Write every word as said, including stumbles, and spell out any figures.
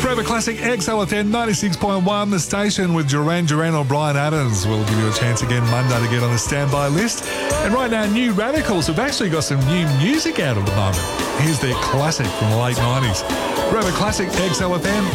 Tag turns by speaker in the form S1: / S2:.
S1: Forever Classic X L F M ninety-six point one, the station with Duran Duran or Bryan Adams. We'll give you a chance again Monday to get on the standby list. And right now, New Radicals have actually got some new music out at the moment. Here's their classic from the late nineties. Forever Classic X L F M